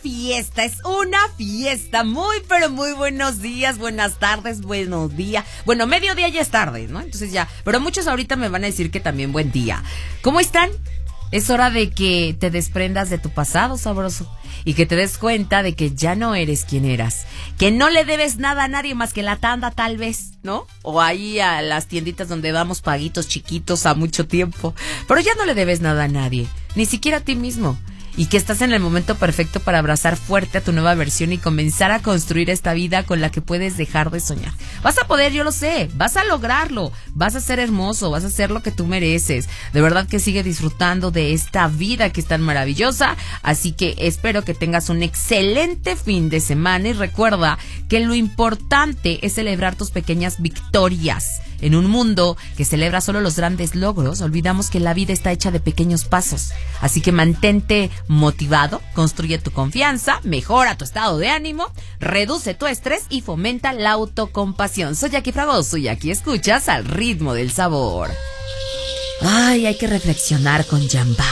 fiesta, es una fiesta. Muy, pero muy buenos días, buenas tardes, buenos días. Bueno, mediodía ya es tarde, ¿no? Entonces ya, pero muchos ahorita me van a decir que también buen día. ¿Cómo están? Es hora de que te desprendas de tu pasado, sabroso, y que te des cuenta de que ya no eres quien eras, que no le debes nada a nadie más que la tanda tal vez, ¿no? O ahí a las tienditas donde damos paguitos chiquitos a mucho tiempo, pero ya no le debes nada a nadie, ni siquiera a ti mismo. Y que estás en el momento perfecto para abrazar fuerte a tu nueva versión y comenzar a construir esta vida con la que puedes dejar de soñar. Vas a poder, yo lo sé, vas a lograrlo, vas a ser hermoso, vas a ser lo que tú mereces. De verdad que sigue disfrutando de esta vida que es tan maravillosa, así que espero que tengas un excelente fin de semana y recuerda que lo importante es celebrar tus pequeñas victorias. En un mundo que celebra solo los grandes logros, olvidamos que la vida está hecha de pequeños pasos. Así que mantente motivado, construye tu confianza, mejora tu estado de ánimo, reduce tu estrés y fomenta la autocompasión. Soy Jackie Fragoso y aquí escuchas Al Ritmo del Sabor. Ay, hay que reflexionar con Jambá.